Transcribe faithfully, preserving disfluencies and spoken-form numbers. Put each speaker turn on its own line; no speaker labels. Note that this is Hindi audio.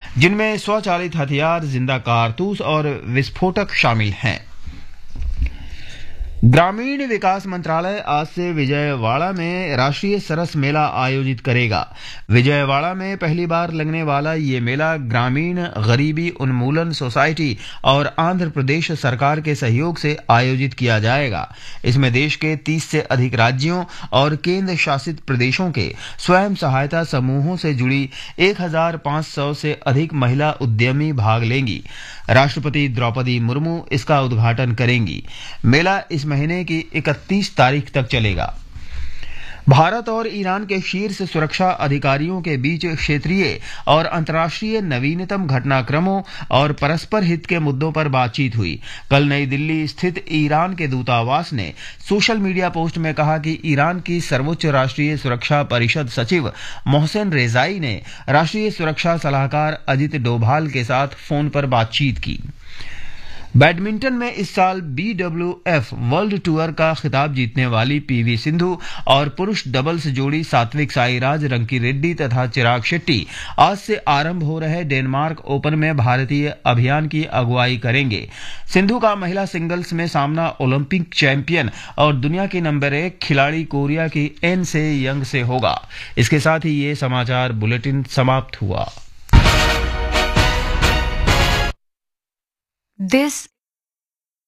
जिनमें स्वचालित हथियार, जिंदा कारतूस और विस्फोटक शामिल हैं। ग्रामीण विकास मंत्रालय आज से विजयवाड़ा में राष्ट्रीय सरस मेला आयोजित करेगा। विजयवाड़ा में पहली बार लगने वाला ये मेला ग्रामीण गरीबी उन्मूलन सोसाइटी और आंध्र प्रदेश सरकार के सहयोग से आयोजित किया जाएगा। इसमें देश के तीस से अधिक राज्यों और केंद्र शासित प्रदेशों के स्वयं सहायता समूहों से जुड़ी एक हजार पाँच सौ से अधिक महिला उद्यमी भाग लेंगी। राष्ट्रपति द्रौपदी मुर्मू इसका उद्घाटन करेंगी। मेला इस महीने की इकतीस तारीख तक चलेगा। भारत और ईरान के शीर्ष सुरक्षा अधिकारियों के बीच क्षेत्रीय और अंतर्राष्ट्रीय नवीनतम घटनाक्रमों और परस्पर हित के मुद्दों पर बातचीत हुई। कल नई दिल्ली स्थित ईरान के दूतावास ने सोशल मीडिया पोस्ट में कहा कि ईरान की सर्वोच्च राष्ट्रीय सुरक्षा परिषद सचिव मोहसेन रेजाई ने राष्ट्रीय सुरक्षा सलाहकार अजित डोभाल के साथ फोन पर बातचीत की। बैडमिंटन में इस साल B W F world tour का खिताब जीतने वाली पीवी सिंधु और पुरुष डबल्स जोड़ी सात्विक साईराज, रंकी रेड्डी तथा चिराग शेट्टी आज से आरंभ हो रहे डेनमार्क ओपन में भारतीय अभियान की अगुवाई करेंगे। सिंधु का महिला सिंगल्स में सामना ओलंपिक चैंपियन और दुनिया की नंबर एक खिलाड़ी कोरिया की एन से यंग से होगा। इसके साथ ही ये समाचार बुलेटिन समाप्त हुआ।
This